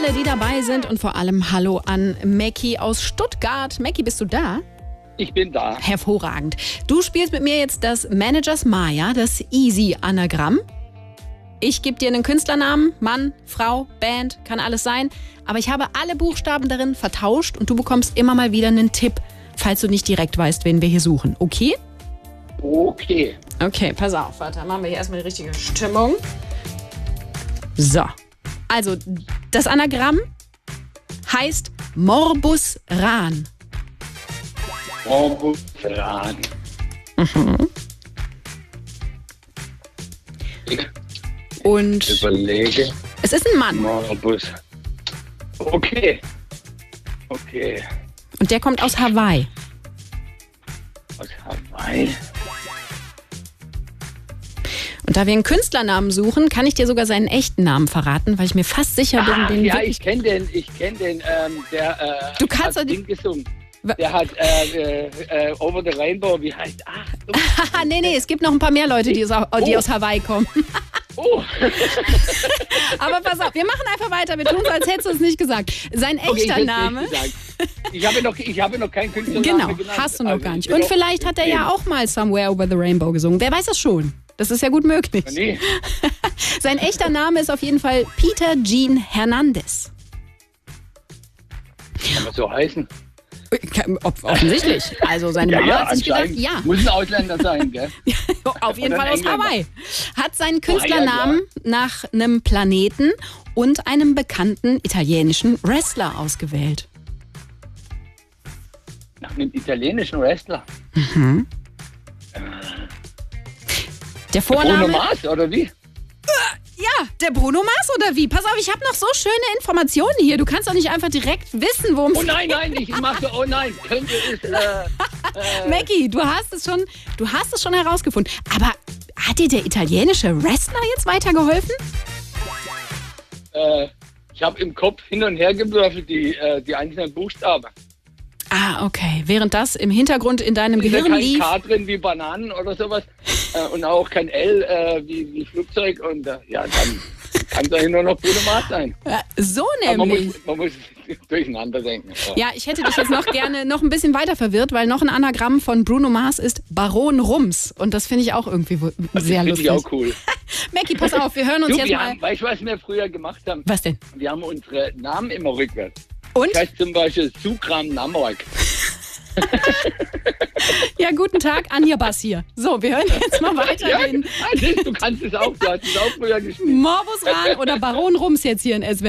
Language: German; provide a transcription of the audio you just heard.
alle, die dabei sind und vor allem Hallo an Mackie aus Stuttgart. Mackie, bist du da? Ich bin da. Hervorragend. Du spielst mit mir jetzt das Managers Maya, das Easy-Anagramm. Ich gebe dir einen Künstlernamen, Mann, Frau, Band, kann alles sein. Aber ich habe alle Buchstaben darin vertauscht und du bekommst immer mal wieder einen Tipp, falls du nicht direkt weißt, wen wir hier suchen. Okay? Okay. Okay, pass auf. Warte, machen wir hier erstmal die richtige Stimmung. So. Also, das Anagramm heißt Morbus Rahn. Morbus Rahn. Und Überlege. es ist ein Mann. Morbus. Okay. Und der kommt aus Hawaii. Aus Hawaii. Und da wir einen Künstlernamen suchen, kann ich dir sogar seinen echten Namen verraten, weil ich mir fast sicher bin, den Ja, wirklich... ich kenne den. Der Du kannst hat doch Ding gesungen. Der hat Over the Rainbow, wie heißt... nee, es gibt noch ein paar mehr Leute, die aus Hawaii kommen. Oh. Aber pass auf, wir machen einfach weiter. Wir tun so, als hättest du es nicht gesagt. Sein echter Name... Ich habe noch keinen Künstlernamen Genau, genannt. hast du noch gar nicht. Ich bin Und vielleicht hat er ja auch mal Somewhere Over the Rainbow gesungen. Wer weiß das schon? Das ist ja gut möglich. Nee. Sein echter Name ist auf jeden Fall Peter Gene Hernandez. Kann man so heißen? Offensichtlich. Also seine Mama hat sich gedacht, anscheinend. ja. Muss ein Ausländer sein, gell? Auf jeden Oder Fall ein aus Engländer. Hawaii. Hat seinen Künstlernamen nach einem Planeten und einem bekannten italienischen Wrestler ausgewählt. Nach einem italienischen Wrestler. Der Bruno Vorname... Mars, oder wie? Ja, der Bruno Mars oder wie? Pass auf, ich habe noch so schöne Informationen hier. Du kannst doch nicht einfach direkt wissen, worum es Oh nein, ich mache oh nein, könnte es... Mackie, du hast es schon herausgefunden. Aber hat dir der italienische Wrestler jetzt weitergeholfen? Ich habe im Kopf hin und her gewürfelt, die einzelnen Buchstaben. Ah, okay. Während das im Hintergrund in deinem Ist ja Gehirn kein lief. K drin wie Bananen oder sowas und auch kein L wie Flugzeug und ja, dann kann es ja nur noch Bruno Mars sein. So Aber nämlich. man muss durcheinander denken. Ja, ich hätte dich jetzt noch gerne noch ein bisschen weiter verwirrt, weil noch ein Anagramm von Bruno Mars ist Baron Rums. Und das finde ich auch irgendwie sehr Finde lustig. ich auch cool. Mackie, pass auf, wir hören uns Du, jetzt mal... weißt du, was wir früher gemacht haben? Was denn? Wir haben unsere Namen immer rückwärts. Und? Das heißt zum Beispiel Sukram Namork. Ja, guten Tag, Anja Bass hier. So, wir hören jetzt mal weiter Ja, den du kannst es auch, du hast es auch früher gespielt. Morbus Rahn oder Baron Rums jetzt hier in SWR.